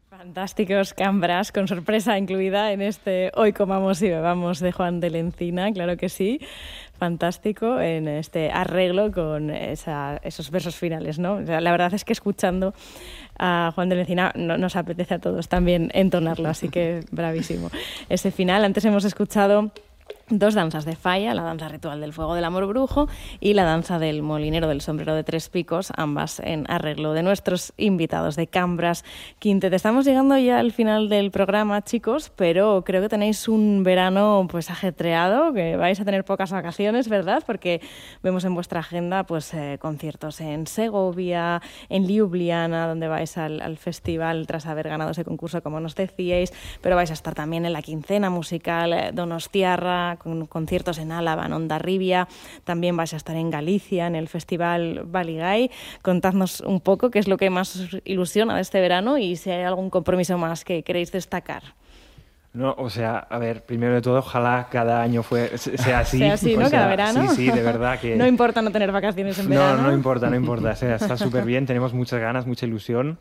Fantásticos Cambras, con sorpresa incluida en este Hoy comamos y bebamos de Juan de la Encina, claro que sí. Fantástico en este arreglo con esos versos finales, ¿no? O sea, la verdad es que escuchando a Juan de la Encina nos apetece a todos también entonarlo, así que bravísimo. Ese final, antes hemos escuchado dos danzas de falla, la danza ritual del fuego del amor brujo y la danza del molinero del sombrero de tres picos, ambas en arreglo de nuestros invitados de Cambras Quintet. Estamos llegando ya al final del programa, chicos, pero creo que tenéis un verano pues ajetreado, que vais a tener pocas vacaciones, ¿verdad? Porque vemos en vuestra agenda pues conciertos en Segovia, en Ljubljana, donde vais al festival tras haber ganado ese concurso, como nos decíais, pero vais a estar también en la quincena musical Donostiarra, con conciertos en Álava, en Hondarribia, también vais a estar en Galicia, en el Festival Baligay. Contadnos un poco qué es lo que más os ilusiona de este verano y si hay algún compromiso más que queréis destacar. No, o sea, a ver, primero de todo, ojalá cada año sea así. Sea así, ¿no? Cada verano. Sí, de verdad que... No importa no tener vacaciones en verano. No importa. O sea, está súper bien, tenemos muchas ganas, mucha ilusión.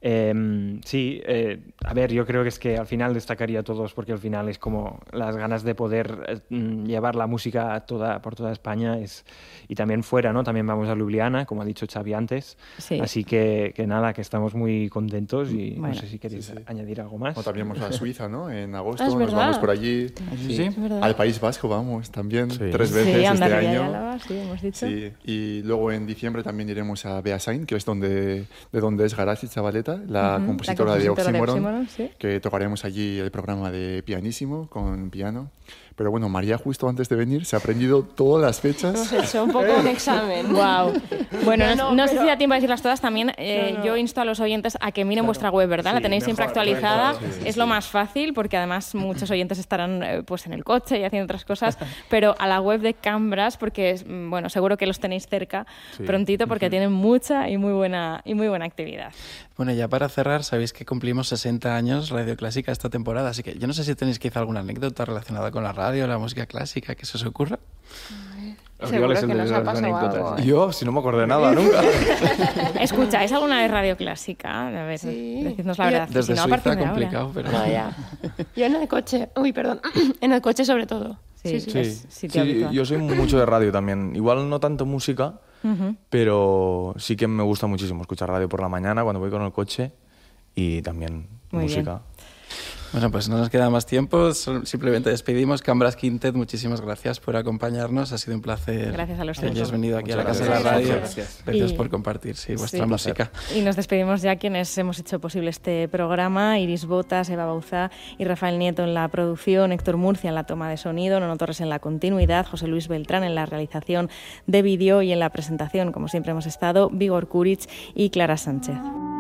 A ver, yo creo que es que al final destacaría a todos, porque al final es como las ganas de poder llevar la música por toda España y también fuera, ¿no? También vamos a Ljubljana, como ha dicho Xavi antes. Sí. Así que nada, que estamos muy contentos y bueno, no sé si queréis añadir algo más. O también vamos a Suiza, ¿no? En agosto nos vamos por allí. Sí. Al País Vasco vamos también 3 veces este año. Álava, sí, hemos dicho. Sí. Y luego en diciembre también iremos a Beasain, que es de donde es Garazi Zabaleta, la compositora de Oxymoron, ¿sí? Que tocaremos allí el programa de pianísimo con piano. Pero bueno, María justo antes de venir se ha aprendido todas las fechas. Hemos hecho un poco un examen. Wow. Bueno, no sé si da tiempo a decirlas todas. También yo insto a los oyentes a que miren vuestra web, ¿verdad? Sí, la tenéis siempre actualizada. Es lo más fácil porque además muchos oyentes estarán pues en el coche y haciendo otras cosas. Pero a la web de Cambras, porque bueno, seguro que los tenéis cerca prontito porque tienen mucha y muy buena actividad. Bueno, ya para cerrar, sabéis que cumplimos 60 años Radio Clásica esta temporada, así que yo no sé si tenéis quizá alguna anécdota relacionada con la radio, la música clásica, que se os ocurra. Seguro que nos ha pasado algo. Yo, si no me acuerdo de nada, nunca. ¿Escucháis alguna vez Radio Clásica? A ver, decidnos la verdad. Desde si no, Suiza complicado, pero... No, ya. Yo en el coche, en el coche sobre todo. Sí. Yo soy mucho de radio también. Igual no tanto música, pero sí que me gusta muchísimo escuchar radio por la mañana cuando voy con el coche y también muy música. Bien. Bueno, pues no nos queda más tiempo, simplemente despedimos. Cambras Quintet, muchísimas gracias por acompañarnos, ha sido un placer. Gracias a los que hayas venido aquí a la Casa de la Radio. Gracias por compartir vuestra música. Y nos despedimos ya quienes hemos hecho posible este programa: Iris Botas, Eva Bauzá y Rafael Nieto en la producción, Héctor Murcia en la toma de sonido, Nono Torres en la continuidad, José Luis Beltrán en la realización de vídeo y en la presentación, como siempre hemos estado, Vigor Kuric y Clara Sánchez.